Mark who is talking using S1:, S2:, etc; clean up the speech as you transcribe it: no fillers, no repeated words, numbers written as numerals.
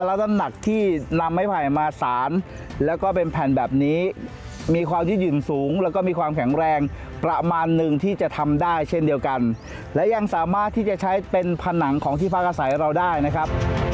S1: แล้วน้ำหนักที่นำไม้ไผ่มาสานแล้วก็เป็นแผ่นแบบนี้มีความยืดหยุ่นสูงแล้วก็มีความแข็งแรงประมาณหนึ่งที่จะทำได้เช่นเดียวกันและยังสามารถที่จะใช้เป็นผนังของที่พักอาศัยเราได้นะครับ